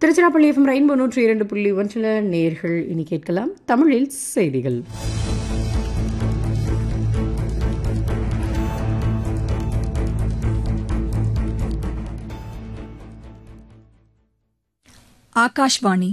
Tiruchirappalli FM rainbow 102.1 நேர்கள் இனி கேட்கலாம் தமிழில் செய்திகள். ஆகாஷ்வாணி.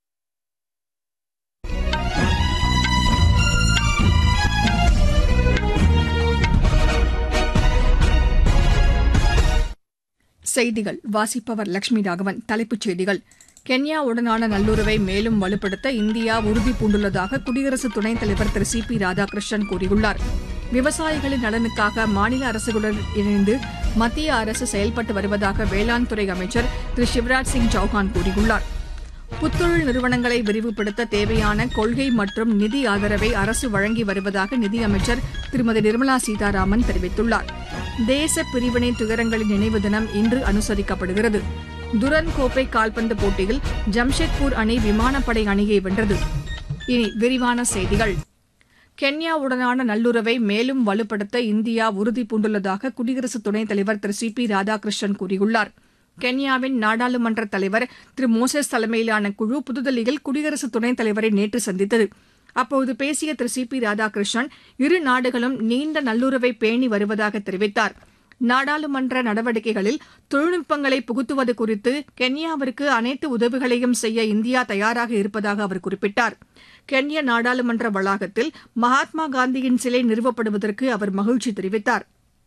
செய்திகள் வாசிப்பவர் லட்சுமி ராகவன். தலைப்புச் செய்திகள். கென்யாவுடனான நல்லுறவை மேலும் வலுப்படுத்த இந்தியா உறுதி பூண்டுள்ளதாக குடியரசு துணைத் தலைவர் திரு சி பி ராதாகிருஷ்ணன் கூறியுள்ளார். விவசாயிகளின் நலனுக்காக மாநில அரசுகளுடன் இணைந்து மத்திய அரசு செயல்பட்டு வருவதாக வேளாண் துறை அமைச்சர் திரு சிவராஜ் சிங் சௌஹான் கூறியுள்ளார். புத்தொழில் நிறுவனங்களை விரிவுபடுத்த தேவையான கொள்கை மற்றும் நிதி ஆதரவை அரசு வழங்கி வருவதாக நிதியமைச்சர் திருமதி நிர்மலா சீதாராமன் தெரிவித்துள்ளார். தேச பிரிவினை துயரங்களின் நினைவு தினம் இன்று அனுசரிக்கப்படுகிறது. துரன் கோப்பை கால்பந்து போட்டியில் ஜம்ஷெட்பூர் அணி விமானப்படை அணியை வென்றது. இனி விரிவான செய்திகள். கென்யாவுடனான நல்லுறவை மேலும் வலுப்படுத்த இந்தியா உறுதி பூண்டுள்ளதாக குடியரசு துணைத் தலைவர் திரு சி பி ராதாகிருஷ்ணன் கூறியுள்ளார். கென்யாவின் நாடாளுமன்ற தலைவர் திரு மோசஸ் தலைமையிலான குழு புதுதில்லியில் குடியரசு துணைத் தலைவரை நேற்று சந்தித்தது. அப்போது பேசிய திரு சி பி ராதாகிருஷ்ணன் இரு நாடுகளும் நீண்ட நல்லுறவை பேணி வருவதாக தெரிவித்தார். நாடாளுமன்ற நடவடிக்கைகளில் தொழில்நுட்பங்களை புகுத்துவது குறித்து கென்யாவிற்கு அனைத்து உதவிகளையும் செய்ய இந்தியா தயாராக இருப்பதாக அவர் குறிப்பிட்டார். கென்யா நாடாளுமன்ற வளாகத்தில் மகாத்மா காந்தியின் சிலை நிறுவப்படுவதற்கு அவர் மகிழ்ச்சி தெரிவித்தார்.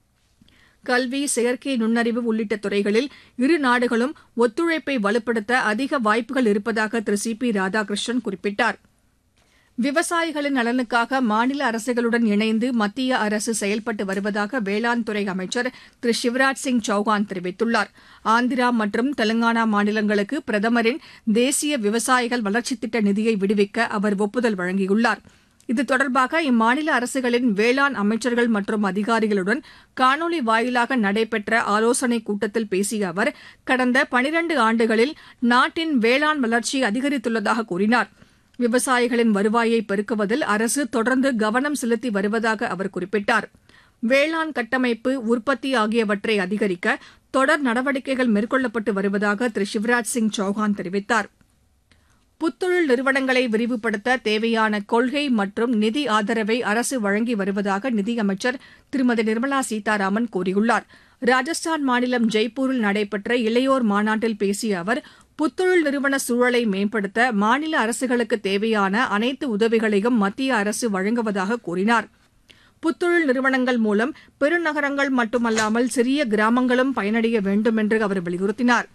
கல்வி, செயற்கை நுண்ணறிவு உள்ளிட்ட துறைகளில் இரு நாடுகளும் ஒத்துழைப்பை வலுப்படுத்த அதிக வாய்ப்புகள் இருப்பதாக திரு சி பி ராதாகிருஷ்ணன் குறிப்பிட்டார். விவசாயிகளின் நலனுக்காக மாநில அரசுகளுடன் இணைந்து மத்திய அரசு செயல்பட்டு வருவதாக வேளாண் துறை அமைச்சர் திரு சிவராஜ் சிங் சௌஹான் தெரிவித்துள்ளார். ஆந்திரா மற்றும் தெலங்கானா மாநிலங்களுக்கு பிரதமரின் தேசிய விவசாயிகள் வளர்ச்சித் திட்ட நிதியை விடுவிக்க அவர் ஒப்புதல் வழங்கியுள்ளார். இது தொடர்பாக இம்மாநில அரசுகளின் வேளாண் அமைச்சர்கள் மற்றும் அதிகாரிகளுடன் காணொலி வாயிலாக நடைபெற்ற ஆலோசனைக் கூட்டத்தில் பேசிய அவர் கடந்த 12 ஆண்டுகளில் நாட்டின் வேளாண் வளர்ச்சி அதிகரித்துள்ளதாக கூறினார். விவசாயிகளின் வருவாயை பெருக்குவதில் அரசு தொடர்ந்து கவனம் செலுத்தி வருவதாக அவர் குறிப்பிட்டார். வேளாண் கட்டமைப்பு, உற்பத்தி ஆகியவற்றை அதிகரிக்க தொடர் நடவடிக்கைகள் மேற்கொள்ளப்பட்டு வருவதாக திரு சிவராஜ் சிங் சௌஹான் தெரிவித்தார். புத்தொழில் நிறுவனங்களை விரிவுபடுத்த தேவையான கொள்கை மற்றும் நிதி ஆதரவை அரசு வழங்கி வருவதாக நிதியமைச்சர் திருமதி நிர்மலா சீதாராமன் கூறியுள்ளார். ராஜஸ்தான் மாநிலம் ஜெய்ப்பூரில் நடைபெற்ற இளையோர் மாநாட்டில் பேசிய அவர் புத்தொழில் நிறுவன சூழலை மேம்படுத்த மாநில அரசுகளுக்கு தேவையான அனைத்து உதவிகளையும் மத்திய அரசு வழங்குவதாக கூறினார். புத்தொழில் நிறுவனங்கள் மூலம் பெருநகரங்கள் மட்டுமல்லாமல் சிறிய கிராமங்களும் பயனடைய வேண்டும் என்று அவர் வலியுறுத்தினார்.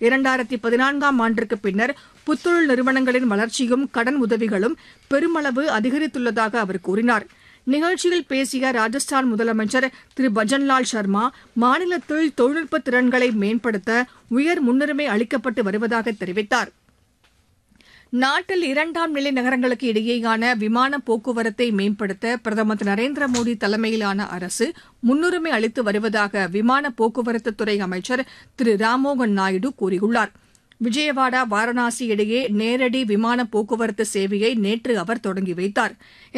2014ஆம் ஆண்டிற்கு பின்னர் புத்தொழில் நிறுவனங்களின் வளர்ச்சியும் கடன் உதவிகளும் பெருமளவு அதிகரித்துள்ளதாக அவர் கூறினார். நிகழ்ச்சியில் பேசிய ராஜஸ்தான் முதலமைச்சர் திரு பஜன்லால் சர்மா மாநிலத்தில் தொழில்நுட்ப திறன்களை மேம்படுத்த உயர் முன்னுரிமை அளிக்கப்பட்டு வருவதாக தெரிவித்தார். நாட்டில் 2ஆம் நிலை நகரங்களுக்கு இடையேயான விமான போக்குவரத்தை மேம்படுத்த பிரதமர் திரு நரேந்திர மோடி தலைமையிலான அரசு முன்னுரிமை அளித்து வருவதாக விமான போக்குவரத்துத்துறை அமைச்சர் திரு ராம்மோகன் நாயுடு கூறியுள்ளார். விஜயவாடா, வாரணாசி இடையே நேரடி விமான போக்குவரத்து சேவையை நேற்று அவர் தொடங்கி வைத்தார்.